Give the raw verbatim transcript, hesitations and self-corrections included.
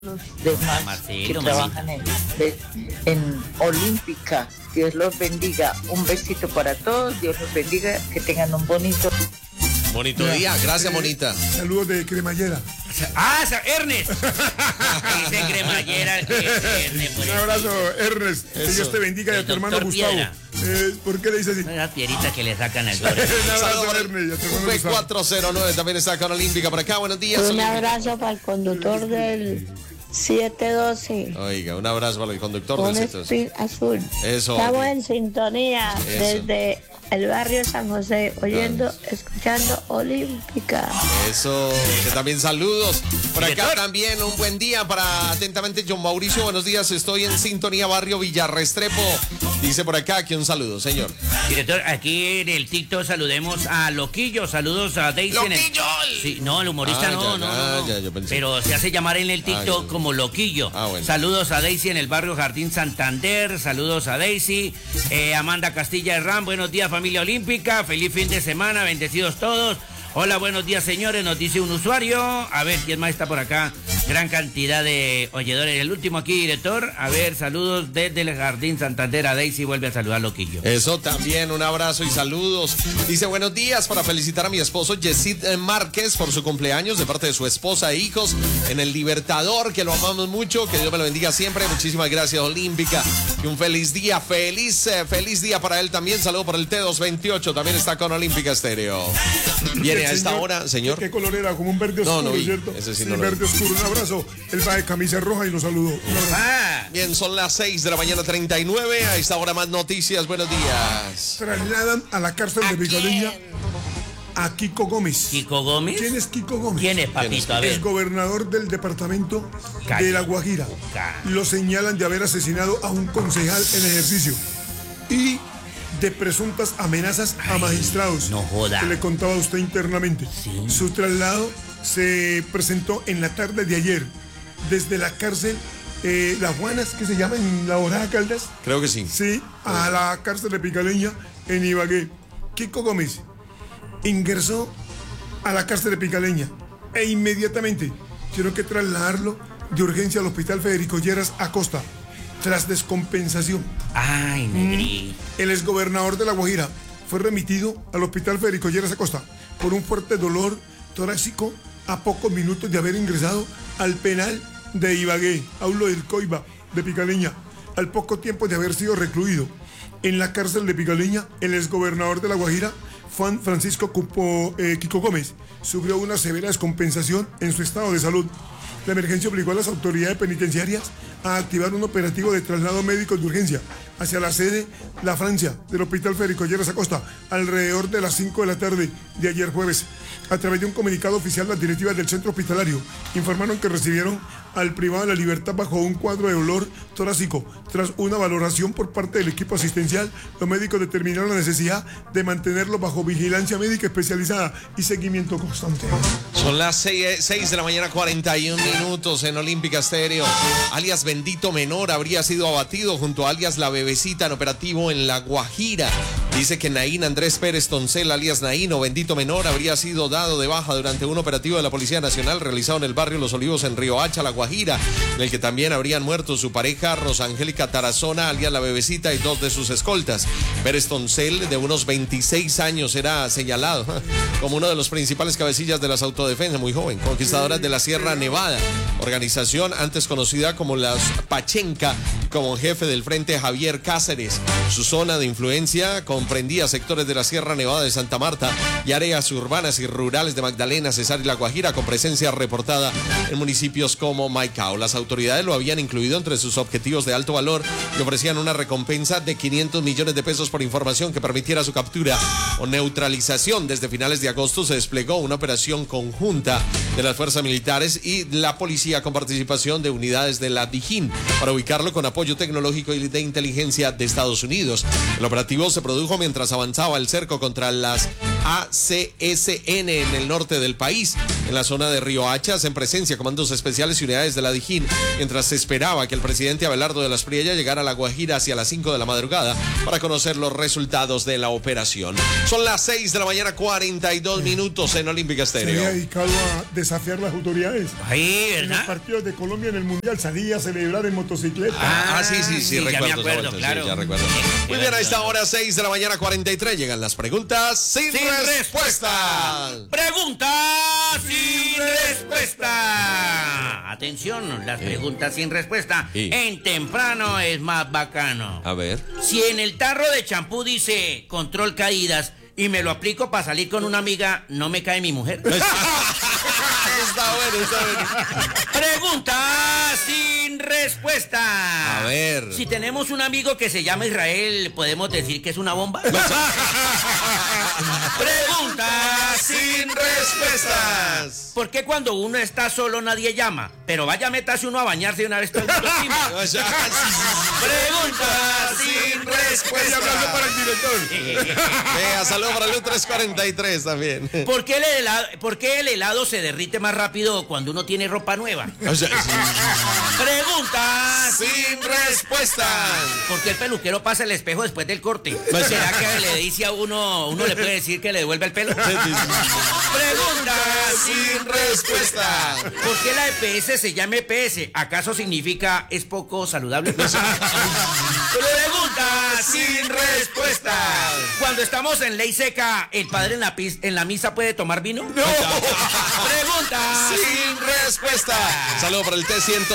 de más Marcelo, que trabajan en, de, en Olímpica. Dios los bendiga. Un besito para todos. Dios los bendiga. Que tengan un bonito bonito día. Gracias, Monita. Saludos de Cremallera. Ah, Ernest. Dice Cremallera. Ernest, un abrazo, Ernest. Que Dios te bendiga. Y a tu hermano Gustavo. Eh, ¿Por qué le dice así? Esa pierita que le sacan al gore. Un abrazo, Ernest. P cuatro cero nueve también está con Olímpica por acá. Buenos días. Un abrazo para el conductor del siete doce. Oiga, un abrazo para el conductor un del siete doce. Spin azul. Eso. Estamos en sintonía Eso. desde el barrio San José, oyendo, Ah. escuchando Olímpica. Eso, que también saludos. Por acá Director. también un buen día para atentamente John Mauricio. Buenos días, estoy en sintonía barrio Villarrestrepo. Dice por acá que un saludo, señor. Director, aquí en el TikTok saludemos a Loquillo. Saludos a Daisy. En el... ¡Loquillo! Sí, no, el humorista Ah, no, ya, no, ya, no, no. ya, yo pensé. Pero se hace llamar en el TikTok Ah, ya. como Loquillo. Ah, bueno. Saludos a Daisy en el barrio Jardín Santander. Saludos a Daisy. Eh, Amanda Castilla Herrán. Buenos días, familia olímpica. Feliz fin de semana. Bendecidos todos. Hola, buenos días, señores. Nos dice un usuario. A ver, ¿quién más está por acá? Gran cantidad de oyedores. El último aquí, director. A ver, saludos desde el Jardín Santander. A Daisy vuelve a saludar Loquillo. Eso también, un abrazo y saludos. Dice buenos días para felicitar a mi esposo Yesid Márquez por su cumpleaños de parte de su esposa e hijos en el Libertador, que lo amamos mucho, que Dios me lo bendiga siempre. Muchísimas gracias, Olímpica. Y un feliz día, feliz, eh, feliz día para él también. Saludo por el T doscientos veintiocho, también está con Olímpica Estéreo. Viene a esta Señor, hora, señor. ¿Qué color era? Como un verde No, oscuro, no vi. ¿cierto? Ese sí Sí, no lo verde vi. oscuro. Un abrazo. Él va de camisa roja y lo saludó. Un abrazo. Ah, Bien, son las seis de la mañana, treinta y nueve. A esta hora más noticias. Buenos días. Trasladan a la cárcel de Picaleña a Kiko Gómez. Kiko Gómez. ¿Quién es Kiko Gómez? ¿Quién es, papito? A Es ver. gobernador del departamento Calle. de La Guajira. Calle. Lo señalan de haber asesinado a un concejal en ejercicio y de presuntas amenazas a magistrados. no joda. Que le contaba a usted internamente. Sí. Su traslado se presentó en la tarde de ayer desde la cárcel eh, Las Juanas, que se llama en La Borja Caldas. Creo que sí. Sí, a la cárcel de Picaleña en Ibagué. Kiko Gómez ingresó a la cárcel de Picaleña e inmediatamente tuvieron que trasladarlo de urgencia al hospital Federico Lleras Acosta tras descompensación. Ay, negri. El exgobernador de La Guajira fue remitido al hospital Federico Lleras Acosta por un fuerte dolor torácico a pocos minutos de haber ingresado al penal de Ibagué, Aulo del Coiba de Picaleña, al poco tiempo de haber sido recluido. En la cárcel de Picaleña, el exgobernador de La Guajira, Juan Francisco Cupo, eh, Kiko Gómez, sufrió una severa descompensación en su estado de salud. La emergencia obligó a las autoridades penitenciarias a activar un operativo de traslado médico de urgencia hacia la sede La Francia del Hospital Federico Lleras Acosta alrededor de las cinco de la tarde de ayer jueves. A través de un comunicado oficial, las directivas del centro hospitalario informaron que recibieron al privado de la libertad bajo un cuadro de dolor torácico. Tras una valoración por parte del equipo asistencial, los médicos determinaron la necesidad de mantenerlo bajo vigilancia médica especializada y seguimiento constante. Son las seis de la mañana, cuarenta y un minutos en Olímpica Estéreo. Alias Bendito Menor habría sido abatido junto a alias La Bebecita en operativo en La Guajira. Dice que Naín Andrés Pérez Toncel, alias Naín o Bendito Menor, habría sido dado de baja durante un operativo de la Policía Nacional realizado en el barrio Los Olivos en Río Hacha, La Guajira, en el que también habrían muerto su pareja Rosa Angélica Tarazona, alias La Bebecita, y dos de sus escoltas. Pérez Toncel, de unos veintiséis años, era señalado como uno de los principales cabecillas de las autodefensas, muy joven, conquistadoras de la Sierra Nevada, organización antes conocida como las Pachenca, como jefe del Frente Javier Cáceres. Su zona de influencia comprendía sectores de la Sierra Nevada de Santa Marta y áreas urbanas y rurales de Magdalena, Cesar y La Guajira, con presencia reportada en municipios como Maicao. Las autoridades lo habían incluido entre sus objetivos de alto valor y ofrecían una recompensa de quinientos millones de pesos por información que permitiera su captura o neutralización. Desde finales de agosto se desplegó una operación conjunta de las fuerzas militares y la policía con participación de unidades de la Dijín para ubicarlo con apoyo tecnológico y de inteligencia de Estados Unidos. El operativo se produjo mientras avanzaba el cerco contra las A C S N en el norte del país. En la zona de Río Hacha hacen presencia comandos especiales y unidades de la Dijín, mientras se esperaba que el presidente Abelardo de las Priella llegara a La Guajira hacia las cinco de la madrugada para conocer los resultados de la operación. Son las seis de la mañana, cuarenta y dos minutos en Olímpica Se Estéreo. había dedicado a desafiar las autoridades. Ahí, En los ¿verdad? partidos de Colombia en el Mundial salía a celebrar en motocicleta. Ah, ah, sí, sí, sí, sí, ya recuerdo. me acuerdo, esa vuelta, claro. sí, ya recuerdo. Muy bien, a esta hora, seis de la mañana, cuarenta y tres, llegan las preguntas sin, Sin respuesta. Pregunta sin respuesta. Atención, las preguntas sin respuesta. Sí. En temprano es más bacano. A ver. Si en el tarro de champú dice control caídas y me lo aplico para salir con una amiga, ¿no me cae mi mujer? Está bueno, está bueno. Pregunta sin respuesta. A ver. Si tenemos un amigo que se llama Israel, ¿podemos decir que es una bomba? Pregunta sin respuestas. ¿Por qué cuando uno está solo nadie llama? Pero vaya, métase uno a bañarse de una vez todo el mundo encima. Pregunta sin respuestas. Hablando para el director. Vea, saludos para el tres cuarenta y tres también. ¿Por qué, el helado, ¿Por qué el helado se derrite más rápido cuando uno tiene ropa nueva? O sea, sí. Pregunta Sin respuestas. ¿Por qué el peluquero pasa el espejo después del corte? ¿Será que le dice a uno, uno le puede decir que le devuelve el pelo? Pregunta Sin respuesta. ¿Por qué la E P S se llama E P S? ¿Acaso significa es poco saludable? Pregunta sin respuesta. Cuando estamos en ley seca, ¿el padre en la, pis- en la misa puede tomar vino? No. Pregunta Sin respuesta. Saludos para el T ciento